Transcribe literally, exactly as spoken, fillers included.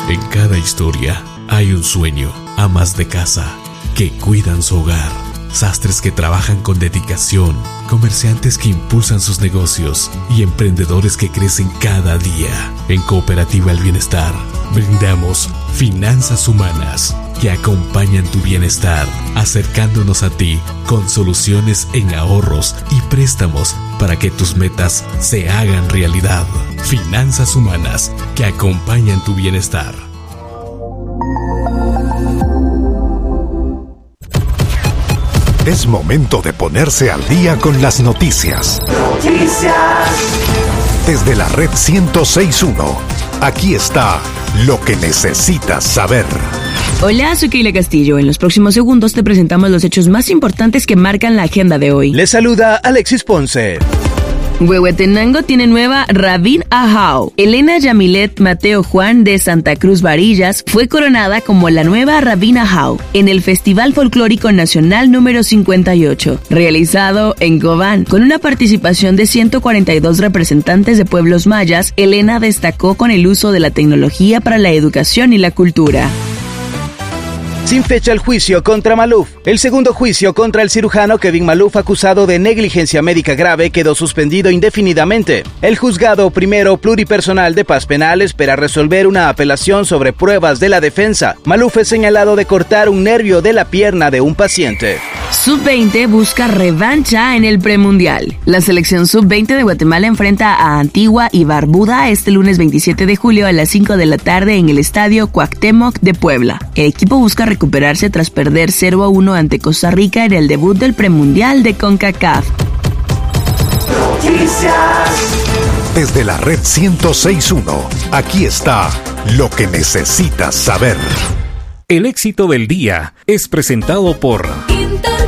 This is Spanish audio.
En cada historia hay un sueño, amas de casa que cuidan su hogar, sastres que trabajan con dedicación, comerciantes que impulsan sus negocios y emprendedores que crecen cada día. En Cooperativa El Bienestar brindamos finanzas humanas que acompañan tu bienestar, acercándonos a ti con soluciones en ahorros y préstamos para que tus metas se hagan realidad. Finanzas humanas que acompañan tu bienestar. Es momento de ponerse al día con las noticias. Noticias. Desde la red ciento seis punto uno, aquí está lo que necesitas saber. Hola, soy Keila Castillo. En los próximos segundos te presentamos los hechos más importantes que marcan la agenda de hoy. Les saluda Alexis Ponce. Huehuetenango tiene nueva Rabín Ahau. Elena Yamilet Mateo Juan de Santa Cruz Varillas fue coronada como la nueva Rabín Ahau en el Festival Folclórico Nacional número cincuenta y ocho, realizado en Cobán. Con una participación de ciento cuarenta y dos representantes de pueblos mayas, Elena destacó con el uso de la tecnología para la educación y la cultura. Sin fecha el juicio contra Maluf. El segundo juicio contra el cirujano Kevin Maluf, acusado de negligencia médica grave, quedó suspendido indefinidamente. El juzgado primero pluripersonal de paz penal espera resolver una apelación sobre pruebas de la defensa. Maluf es señalado de cortar un nervio de la pierna de un paciente. sub veinte busca revancha en el premundial. La selección sub veinte de Guatemala enfrenta a Antigua y Barbuda este lunes veintisiete de julio a las cinco de la tarde en el estadio Cuauhtémoc de Puebla. El equipo busca recuperarse tras perder cero a uno ante Costa Rica en el debut del premundial de CONCACAF. Noticias. Desde la red ciento seis punto uno, aquí está lo que necesitas saber. El éxito del día es presentado por